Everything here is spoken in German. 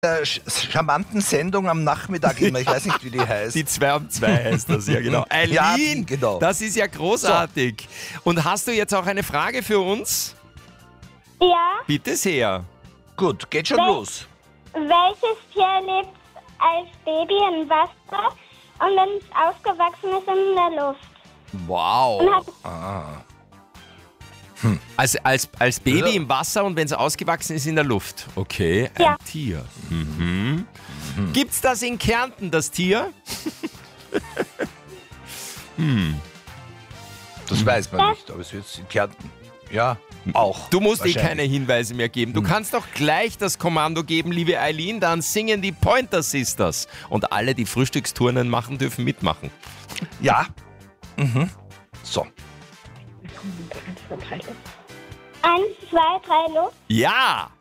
der charmanten Sendung am Nachmittag immer. Ich weiß nicht, wie die heißt. Die 2 um 2 heißt das, ja genau. Eileen, Ja, genau. das ist ja großartig. Und hast du jetzt auch eine Frage für uns? Ja. Bitte sehr. Gut, geht schon los. Welches Tier lebt als Baby im Wasser und wenn es ausgewachsen ist in der Luft? Wow. Und hat Als Baby Ja. im Wasser und wenn es ausgewachsen ist in der Luft. Okay, ein Ja. Tier. Gibt's das in Kärnten, das Tier? Das weiß man nicht, aber es wird in Kärnten. Ja, auch. Du musst wahrscheinlich. keine Hinweise mehr geben. Du kannst doch gleich das Kommando geben, liebe Eileen, dann singen die Pointer Sisters. Und alle, die Frühstücksturnen machen, dürfen mitmachen. Ja. So. 1, 2, 3 Luft. Ja!